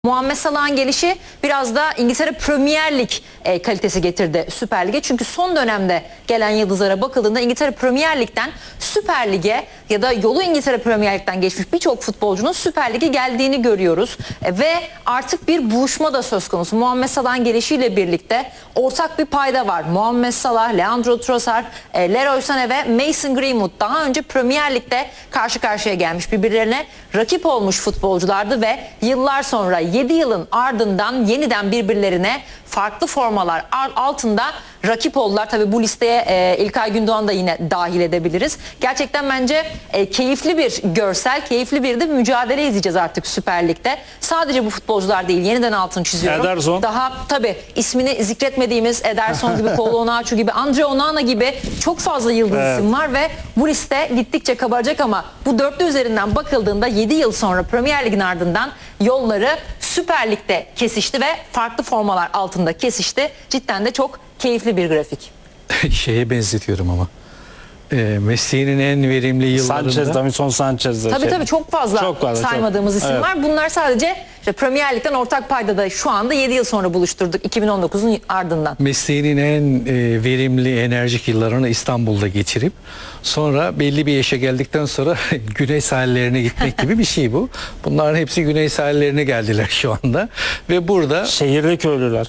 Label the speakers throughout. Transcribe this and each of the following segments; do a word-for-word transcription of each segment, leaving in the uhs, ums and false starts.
Speaker 1: Muhammed Salah'ın gelişi biraz da İngiltere Premier Lig e, kalitesi getirdi Süper Lig'e. Çünkü son dönemde gelen yıldızlara bakıldığında İngiltere Premier Lig'den Süper Lig'e ya da yolu İngiltere Premier Lig'den geçmiş birçok futbolcunun Süper Lig'e geldiğini görüyoruz. E, ve artık bir buluşma da söz konusu. Muhammed Salah'ın gelişiyle birlikte ortak bir payda var. Muhammed Salah, Leandro Trossard, e, Leroy Sané ve Mason Greenwood daha önce Premier Lig'de karşı karşıya gelmiş, birbirlerine rakip olmuş futbolculardı ve yıllar sonra yedi yılın ardından yeniden birbirlerine farklı formalar altında rakip oldular. Tabii bu listeye e, İlkay Gündoğan'ı da yine dahil edebiliriz. Gerçekten bence e, keyifli bir görsel, keyifli bir de mücadele izleyeceğiz artık Süper Lig'de. Sadece bu futbolcular değil, yeniden altını çiziyorum.
Speaker 2: Ederson.
Speaker 1: Daha tabii ismini zikretmediğimiz Ederson gibi, Kolo Onaçu gibi, Andre Onana gibi çok fazla yıldız
Speaker 2: Evet.
Speaker 1: isim var ve bu liste gittikçe kabaracak ama bu dörtlü üzerinden bakıldığında yedi yıl sonra Premier Lig'in ardından yolları Süper Lig'de kesişti ve farklı formalar altında kesişti. Cidden de çok keyifli bir grafik.
Speaker 3: Şeye benzetiyorum ama. E, mesleğinin en verimli yıllarında.
Speaker 2: Sanchez, Davinson Sanchez.
Speaker 1: Tabii
Speaker 2: şey.
Speaker 1: tabii çok fazla,
Speaker 2: Çok fazla,
Speaker 1: saymadığımız
Speaker 2: çok.
Speaker 1: isim var.
Speaker 2: Evet.
Speaker 1: Bunlar sadece işte Premier Lig'den ortak paydada şu anda yedi yıl sonra buluşturduk iki bin on dokuzun ardından.
Speaker 3: Mesleğinin en e, verimli, enerjik yıllarını İstanbul'da geçirip sonra belli bir yaşa geldikten sonra güney sahillerine gitmek gibi bir şey bu. Bunların hepsi güney sahillerine geldiler şu anda ve burada
Speaker 2: Şehirde köylüler.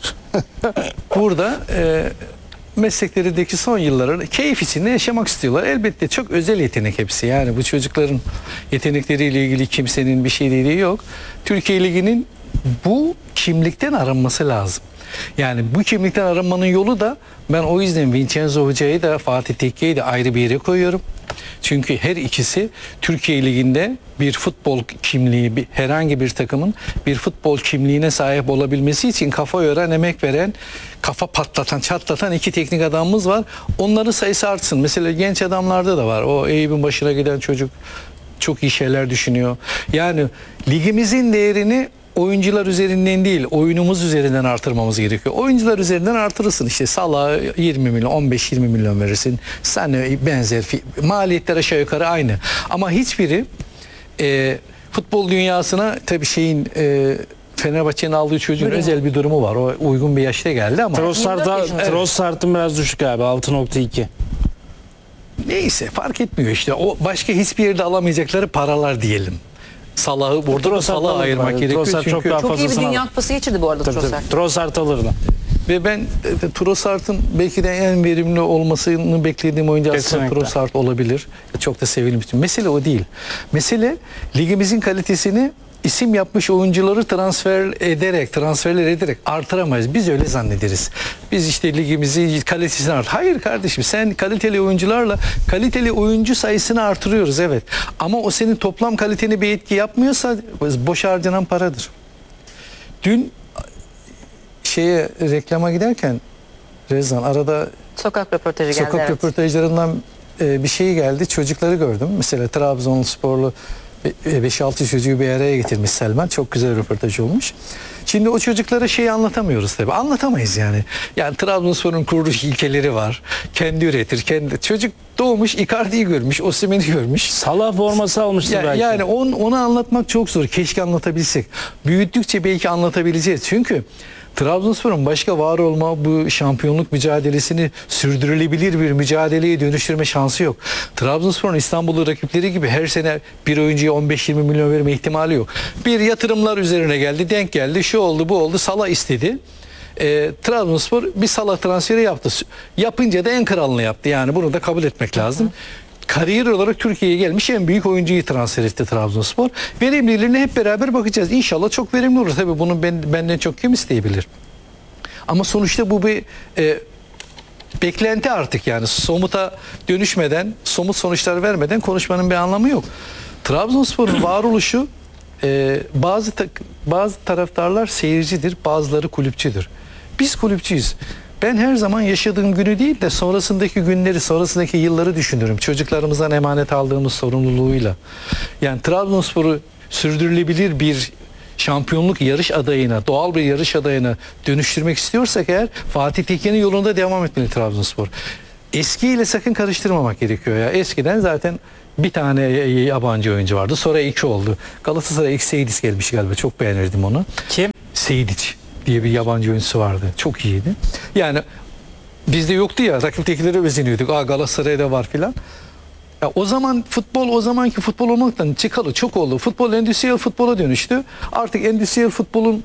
Speaker 3: burada e, mesleklerindeki son yılların keyif içinde yaşamak istiyorlar. Elbette çok özel yetenek hepsi. Yani bu çocukların yetenekleriyle ilgili kimsenin bir şey dediği yok. Türkiye Ligi'nin bu kimlikten arınması lazım. Yani bu kimlikten arınmanın yolu da ben o yüzden Vincenzo Hoca'yı da Fatih Tekke'yi de ayrı bir yere koyuyorum. Çünkü her ikisi Türkiye Ligi'nde bir futbol kimliği, bir, herhangi bir takımın bir futbol kimliğine sahip olabilmesi için kafa yoran, emek veren, kafa patlatan, çatlatan iki teknik adamımız var. Onların sayısı artsın. Mesela genç adamlarda da var. O Eyüp'ün başına giden çocuk çok iyi şeyler düşünüyor. Yani ligimizin değerini oyuncular üzerinden değil, oyunumuz üzerinden artırmamız gerekiyor. Oyuncular üzerinden artırırsın. İşte Salah'a yirmi milyon, on beş yirmi milyon verirsin. Sen benzer maliyetler aşağı yukarı aynı. Ama hiçbiri e, futbol dünyasına tabii şeyin e, Fenerbahçe'nin aldığı çocuğun
Speaker 1: Buyurun.
Speaker 3: özel bir durumu var. O uygun bir yaşta geldi ama
Speaker 2: Trossard'a
Speaker 1: yirmi dört yaşında.
Speaker 2: Trossard'ın biraz düşük abi, altı nokta iki.
Speaker 3: neyse fark etmiyor işte. O başka hiçbir yerde alamayacakları paralar diyelim. Salah'ı burada da
Speaker 2: Trossard
Speaker 3: Salah'ı
Speaker 2: alır
Speaker 3: ayırmak
Speaker 2: bence.
Speaker 3: gerekiyor
Speaker 2: Trossard
Speaker 3: çünkü
Speaker 2: çok daha
Speaker 1: Çok iyi bir
Speaker 2: fazlasını
Speaker 1: Dünya
Speaker 2: alır.
Speaker 1: Kupası geçirdi bu arada
Speaker 2: Tabii,
Speaker 1: Trossard.
Speaker 2: tabii. Trossard alırdı.
Speaker 3: ve ben e, Trossard'ın belki de en verimli olmasını beklediğim oyuncu aslında
Speaker 2: Kesinlikle.
Speaker 3: Trossard olabilir. Çok da sevilmiş. Mesele o değil. Mesele ligimizin kalitesini isim yapmış oyuncuları transfer ederek, transferler ederek artıramayız. Biz öyle zannederiz. Biz işte ligimizi kalitesini art. Hayır kardeşim, sen kaliteli oyuncularla kaliteli oyuncu sayısını artırıyoruz evet. Ama o senin toplam kaliteni bir etki yapmıyorsa boş harcanan paradır. Dün şeye reklama giderken Rezan arada
Speaker 1: Sokak röportajı geldi.
Speaker 3: sokak
Speaker 1: evet.
Speaker 3: röportajlarından e, bir şey geldi. Çocukları gördüm. Mesela Trabzonsporlu beş altı çocuğu bir araya getirmiş Selman. Çok güzel röportaj olmuş. Şimdi o çocuklara şeyi anlatamıyoruz tabii. Anlatamayız yani. Yani Trabzonspor'un kuruluş ilkeleri var. Kendi üretir. Kendi çocuk doğmuş, Icardi'yi görmüş, Osimhen'i görmüş.
Speaker 2: Salah forması almıştı
Speaker 3: Ya,
Speaker 2: belki.
Speaker 3: yani on, onu anlatmak çok zor. Keşke anlatabilsek. Büyüttükçe belki anlatabileceğiz. Çünkü Trabzonspor'un başka var olma bu şampiyonluk mücadelesini sürdürülebilir bir mücadeleye dönüştürme şansı yok. Trabzonspor'un İstanbul'lu rakipleri gibi her sene bir oyuncuya on beş yirmi milyon verme ihtimali yok. Bir yatırımlar üzerine geldi, denk geldi, şu oldu, bu oldu, Salah istedi. E, Trabzonspor bir Salah transferi yaptı. Yapınca da en kralını yaptı. Yani bunu da kabul etmek lazım. Kariyer olarak Türkiye'ye gelmiş en büyük oyuncuyu transfer etti Trabzonspor. Verimliliğine hep beraber bakacağız. İnşallah çok verimli olur. Tabii bunu ben, benden çok kim isteyebilir. Ama sonuçta bu bir e, beklenti artık yani. Somuta dönüşmeden, somut sonuçlar vermeden konuşmanın bir anlamı yok. Trabzonspor'un varoluşu e, bazı ta, bazı taraftarlar seyircidir, bazıları kulüpçüdür. Biz kulüpçüyüz. Ben her zaman yaşadığım günü değil de sonrasındaki günleri, sonrasındaki yılları düşünürüm. Çocuklarımızdan emanet aldığımız sorumluluğuyla. Yani Trabzonspor'u sürdürülebilir bir şampiyonluk yarış adayına, doğal bir yarış adayına dönüştürmek istiyorsak eğer Fatih Tekke'nin yolunda devam etmeli Trabzonspor. Eskiyle sakın karıştırmamak gerekiyor ya. Eskiden zaten Bir tane yabancı oyuncu vardı. Sonra iki oldu. Galatasaray ilk Seydic gelmiş galiba. Çok beğenirdim onu.
Speaker 2: Kim?
Speaker 3: Seydic diye bir yabancı oyuncusu vardı. Çok iyiydi. Yani bizde yoktu ya. Rakiptekilere özeniyorduk. Aa Galatasaray'da var filan. Ya o zaman futbol, o zamanki futbol olmaktan çıkalı çok oldu. Futbol endüstriyel futbola dönüştü. Artık endüstriyel futbolun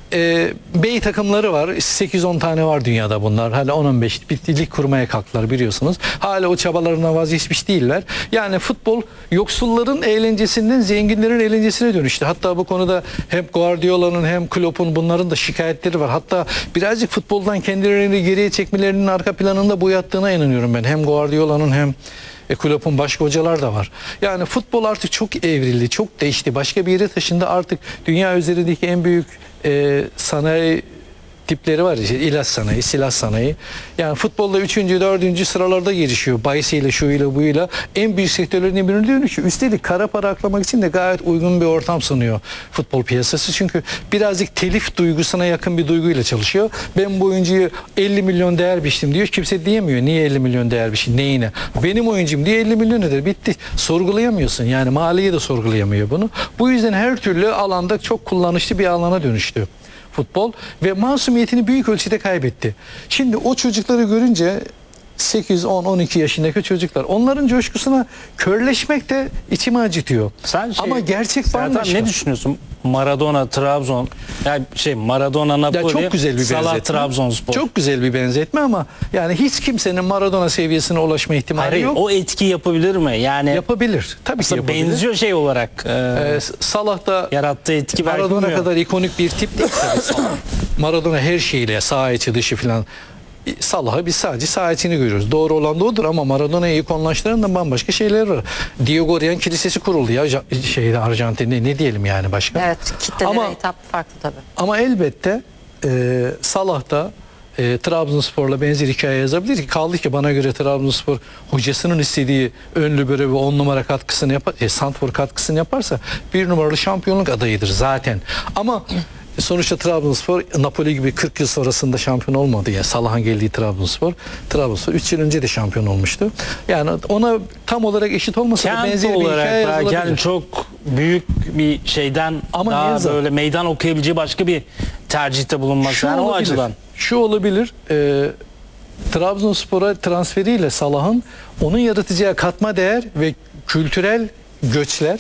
Speaker 3: e, bey takımları var. sekiz on tane var dünyada bunlar. Hala on on beş bir lig kurmaya kalktılar biliyorsunuz. Hala o çabalarına vazgeçmiş değiller. Yani futbol yoksulların eğlencesinden zenginlerin eğlencesine dönüştü. Hatta bu konuda hem Guardiola'nın hem Klopp'un bunların da şikayetleri var. Hatta birazcık futboldan kendilerini geriye çekmelerinin arka planında bu yattığına inanıyorum ben. Hem Guardiola'nın hem E, Klopp'un başka hocalar da var. Yani futbol artık çok evrildi, çok değişti. Başka bir yere taşındı. Artık dünya üzerindeki en büyük e, sanayi tipleri var. İşte ilaç sanayi, silah sanayi. Yani futbolda üçüncü, dördüncü sıralarda gelişiyor. Bayisiyle, şuyla, buyla. En büyük sektörlerinin birine dönüşüyor. Üstelik kara para aklamak için de gayet uygun bir ortam sunuyor futbol piyasası. Çünkü birazcık telif duygusuna yakın bir duyguyla çalışıyor. Ben bu oyuncuyu elli milyon değer biçtim diyor. Kimse diyemiyor. Niye elli milyon değer biçtin? Neyine? Benim oyuncum diye elli milyon eder. Bitti. Sorgulayamıyorsun. Yani maliye de sorgulayamıyor bunu. Bu yüzden her türlü alanda çok kullanışlı bir alana dönüştü futbol ve masumiyetini büyük ölçüde kaybetti. Şimdi o çocukları görünce sekiz, on, on iki yaşındaki çocuklar onların coşkusuna körleşmek de içimi acıtıyor.
Speaker 2: Sen şey,
Speaker 3: Ama gerçek
Speaker 2: Sertan,
Speaker 3: bambaşka.
Speaker 2: ne düşünüyorsun? Maradona, Trabzon, yani şey Maradona, Napoli,
Speaker 3: Ya çok güzel bir
Speaker 2: Salah,
Speaker 3: benzetme.
Speaker 2: Trabzonspor.
Speaker 3: Çok güzel bir benzetme ama yani hiç kimsenin Maradona seviyesine ulaşma ihtimali
Speaker 2: Hayır,
Speaker 3: yok.
Speaker 2: o etki yapabilir mi? Yani
Speaker 3: Yapabilir. Tabii ki yapabilir.
Speaker 2: benziyor şey olarak. E,
Speaker 3: Ee, Salah da
Speaker 2: yarattığı etki belki
Speaker 3: Maradona
Speaker 2: bilmiyorum.
Speaker 3: kadar ikonik bir tip değil tabii Salah. Maradona her şeyle sağ içi dışı filan. Salah'ı biz sadece sağ içini görüyoruz. Doğru olan da odur ama Maradona'yı ikonlaştıran da bambaşka şeyler var. Diego Rian Kilisesi kuruldu ya şeyde Arjantin'de, ne diyelim yani başka.
Speaker 1: Evet, kitlelere
Speaker 3: Ama-
Speaker 1: hitap farklı tabii.
Speaker 3: Ama elbette e, Salah da e, Trabzonspor'la benzer hikaye yazabilir ki, kaldı ki bana göre Trabzonspor hocasının istediği ön libero ve on numara katkısını yapar, e, santfor katkısını yaparsa bir numaralı şampiyonluk adayıdır zaten. Ama sonuçta Trabzonspor Napoli gibi kırk yıl sonrasında şampiyon olmadı ya. Salah'ın geldiği Trabzonspor. Trabzonspor üç yıl önce de şampiyon olmuştu. Yani ona tam olarak eşit olmasa da
Speaker 2: Kent
Speaker 3: benzer bir
Speaker 2: olarak
Speaker 3: hikaye
Speaker 2: belki
Speaker 3: yazılabilir.
Speaker 2: yani çok büyük bir şeyden
Speaker 3: Ama
Speaker 2: daha
Speaker 3: Nevzat,
Speaker 2: böyle meydan okuyabileceği başka bir tercihte bulunması.
Speaker 3: Şu
Speaker 2: Yani o
Speaker 3: olabilir,
Speaker 2: açıdan.
Speaker 3: Şu olabilir. E, Trabzonspor'a transferiyle Salah'ın onun yaratacağı katma değer ve kültürel göçler,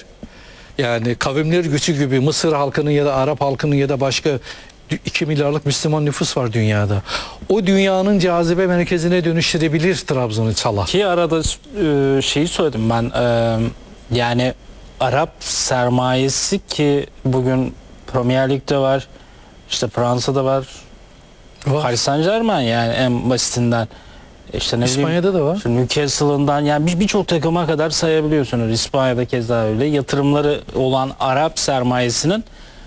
Speaker 3: yani kavimler göçü gibi Mısır halkının ya da Arap halkının ya da başka iki milyarlık Müslüman nüfus var dünyada. O dünyanın cazibe merkezine dönüştürebilir Trabzon'u Salah.
Speaker 2: Ki arada e, şeyi söyledim ben, e, yani Arap sermayesi ki bugün Premier Lig'de var, işte Fransa'da var,
Speaker 3: Var.
Speaker 2: Paris Saint-Germain yani en basitinden. İşte ne bileyim,
Speaker 3: İspanya'da da var.
Speaker 2: işte Newcastle'ından yani bir- birçok takıma kadar sayabiliyorsunuz. İspanya'da keza öyle. Yatırımları olan Arap sermayesinin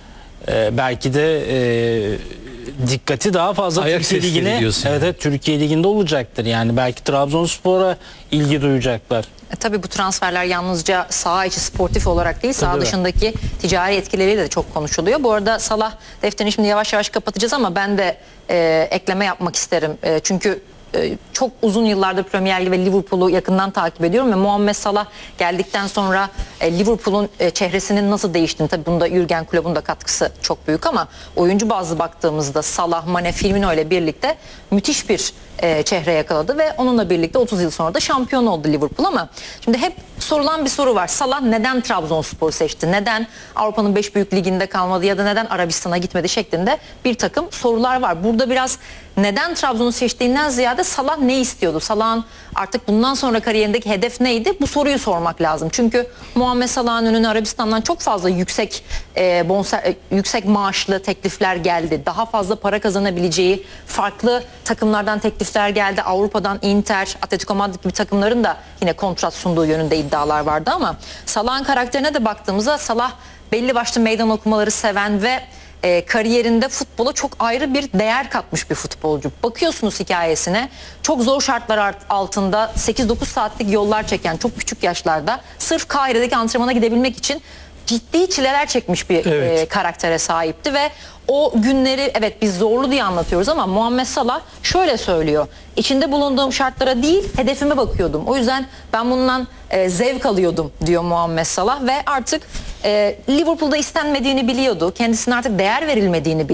Speaker 2: e, belki de e, dikkati daha fazla
Speaker 3: Ayak
Speaker 2: Türkiye
Speaker 3: sesleri
Speaker 2: Ligi'ne,
Speaker 3: diyorsun
Speaker 2: evet,
Speaker 3: yani.
Speaker 2: evet, Türkiye Ligi'nde olacaktır. Yani belki Trabzonspor'a ilgi duyacaklar.
Speaker 1: E, tabii bu transferler yalnızca saha içi sportif olarak değil, saha
Speaker 2: Tabii.
Speaker 1: dışındaki ticari etkileriyle de çok konuşuluyor. Bu arada Salah defterini şimdi yavaş yavaş kapatacağız ama ben de e, ekleme yapmak isterim. E, çünkü e, çok uzun yıllardır Premier Lig ve Liverpool'u yakından takip ediyorum ve Muhammed Salah geldikten sonra e, Liverpool'un e, çehresinin nasıl değiştiğini, tabii bunda Jürgen Klopp'un da katkısı çok büyük ama oyuncu bazlı baktığımızda Salah, Mane, Firmino ile birlikte müthiş bir e, çehre yakaladı ve onunla birlikte otuz yıl sonra da şampiyon oldu Liverpool. Ama şimdi hep sorulan bir soru var. Salah neden Trabzonspor seçti? Neden Avrupa'nın beş büyük liginde kalmadı ya da neden Arabistan'a gitmedi şeklinde bir takım sorular var. Burada biraz neden Trabzon'u seçtiğinden ziyade Salah ne istiyordu? Salah'ın artık bundan sonra kariyerindeki hedef neydi? Bu soruyu sormak lazım. Çünkü Muhammed Salah'ın önüne Arabistan'dan çok fazla yüksek e, bonser, e, yüksek maaşlı teklifler geldi. Daha fazla para kazanabileceği farklı takımlardan teklifler geldi. Avrupa'dan Inter, Atletico Madrid gibi takımların da yine kontrat sunduğu yönünde iddialar vardı ama Salah'ın karakterine de baktığımızda Salah belli başlı meydan okumaları seven ve e, kariyerinde futbola çok ayrı bir değer katmış bir futbolcu. Bakıyorsunuz hikayesine, çok zor şartlar art- altında sekiz dokuz saatlik yollar çeken, çok küçük yaşlarda sırf Kahire'deki antrenmana gidebilmek için ciddi çileler çekmiş bir
Speaker 3: Evet.
Speaker 1: e, karaktere sahipti ve o günleri evet biz zorlu diye anlatıyoruz ama Muhammed Salah şöyle söylüyor. İçinde bulunduğum şartlara değil hedefime bakıyordum. O yüzden ben bundan e, zevk alıyordum diyor Muhammed Salah ve artık e, Liverpool'da istenmediğini biliyordu. Kendisine artık değer verilmediğini biliyordu.